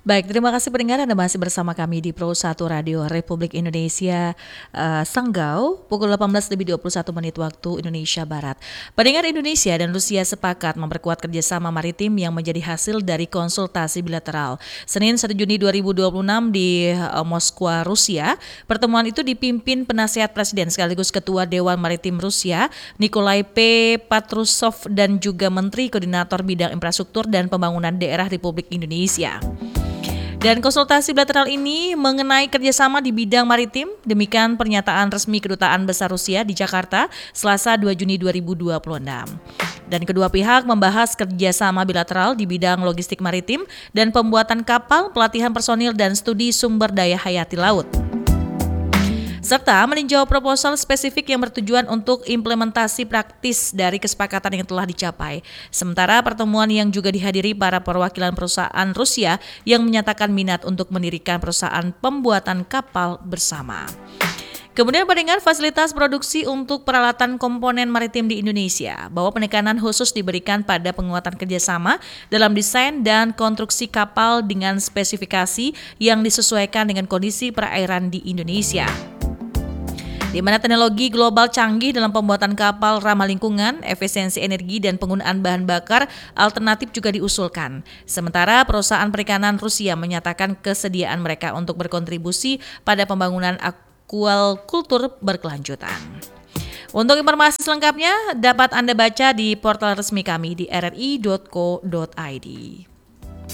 Baik, terima kasih pendengar Anda masih bersama kami di Pro 1 Radio Republik Indonesia Sanggau pukul 18:21 waktu Indonesia Barat. Pendengar, Indonesia dan Rusia sepakat memperkuat kerjasama maritim yang menjadi hasil dari konsultasi bilateral. Senin 1 Juni 2026 di Moskwa, Rusia. Pertemuan itu dipimpin penasihat Presiden sekaligus Ketua Dewan Maritim Rusia, Nikolai P. Patrusov, dan juga Menteri Koordinator Bidang Infrastruktur dan Pembangunan Daerah Republik Indonesia. Dan konsultasi bilateral ini mengenai kerjasama di bidang maritim. Demikian pernyataan resmi Kedutaan Besar Rusia di Jakarta, Selasa 2 Juni 2026. Dan kedua pihak membahas kerjasama bilateral di bidang logistik maritim dan pembuatan kapal, pelatihan personil, dan studi sumber daya hayati laut, serta meninjau proposal spesifik yang bertujuan untuk implementasi praktis dari kesepakatan yang telah dicapai. Sementara pertemuan yang juga dihadiri para perwakilan perusahaan Rusia yang menyatakan minat untuk mendirikan perusahaan pembuatan kapal bersama. Kemudian pendengar, fasilitas produksi untuk peralatan komponen maritim di Indonesia, bahwa penekanan khusus diberikan pada penguatan kerjasama dalam desain dan konstruksi kapal dengan spesifikasi yang disesuaikan dengan kondisi perairan di Indonesia, di mana teknologi global canggih dalam pembuatan kapal ramah lingkungan, efisiensi energi, dan penggunaan bahan bakar alternatif juga diusulkan. Sementara perusahaan perikanan Rusia menyatakan kesediaan mereka untuk berkontribusi pada pembangunan aquaculture berkelanjutan. Untuk informasi selengkapnya dapat Anda baca di portal resmi kami di rri.co.id.